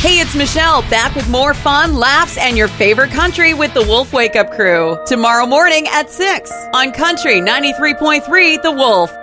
Hey, it's Michelle, back with more fun, laughs, and your favorite country with the Wolf Wake Up Crew. Tomorrow morning at 6 on Country 93.3 The Wolf.